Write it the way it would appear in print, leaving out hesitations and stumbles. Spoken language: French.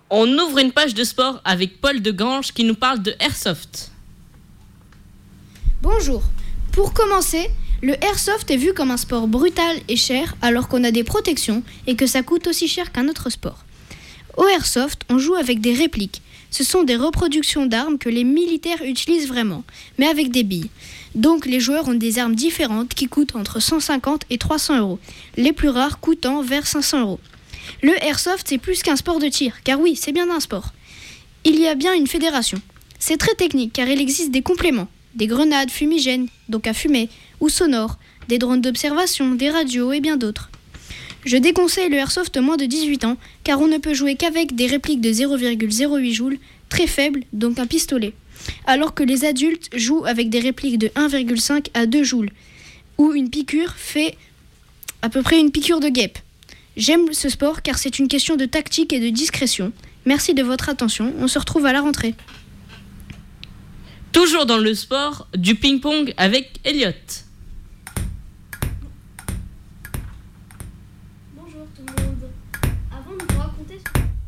On ouvre une page de sport avec Paul de Gange qui nous parle de Airsoft. Bonjour. Pour commencer, le Airsoft est vu comme un sport brutal et cher alors qu'on a des protections et que ça coûte aussi cher qu'un autre sport. Au Airsoft, on joue avec des répliques. Ce sont des reproductions d'armes que les militaires utilisent vraiment, mais avec des billes. Donc les joueurs ont des armes différentes qui coûtent entre 150 et 300 euros, les plus rares coûtant vers 500 euros. Le Airsoft, c'est plus qu'un sport de tir, car oui, c'est bien un sport. Il y a bien une fédération. C'est très technique, car il existe des compléments, des grenades fumigènes, donc à fumer, ou sonores, des drones d'observation, des radios et bien d'autres. Je déconseille le Airsoft aux moins de 18 ans, car on ne peut jouer qu'avec des répliques de 0,08 joules, très faibles, donc un pistolet. Alors que les adultes jouent avec des répliques de 1,5 à 2 joules, où une piqûre fait à peu près une piqûre de guêpe. J'aime ce sport car c'est une question de tactique et de discrétion. Merci de votre attention, on se retrouve à la rentrée. Toujours dans le sport, du ping-pong avec Elliot. Bonjour tout le monde. Avant de vous raconter...